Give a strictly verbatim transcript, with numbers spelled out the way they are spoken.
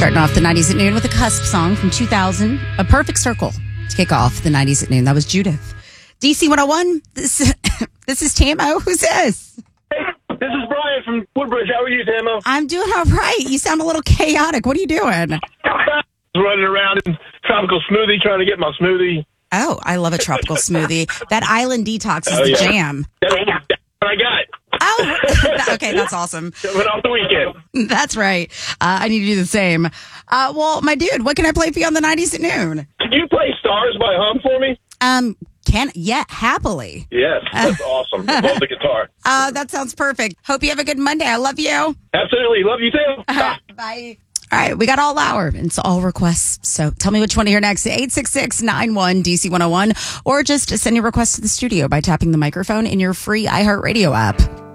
Starting off the nineties at noon with a cusp song from two thousand, A Perfect Circle, to kick off the nineties at noon. That was Judith. D C one oh one, this, this is Tamo. Who's this? Hey, this is Brian from Woodbridge. How are you, Tamo? I'm doing all right. You sound a little chaotic. What are you doing? Running around in tropical smoothie, trying to get my smoothie. Oh, I love a tropical smoothie. That island detox is Oh, the yeah. jam. That's what I got. Oh, okay, that's awesome. Coming off the weekend. That's right. Uh, I need to do the same. Uh, well, my dude, what can I play for you on the nineties at noon? Can you play Stars by Hum for me? Um, can yeah, happily. Yes, that's awesome. I love the guitar. Uh, that sounds perfect. Hope you have a good Monday. I love you. Absolutely. Love you, too. Bye. Bye. All right, we got all hour. It's all requests. So tell me which one to hear next. eight six six, nine one, D C one oh one. Or just send your request to the studio by tapping the microphone in your free iHeartRadio app.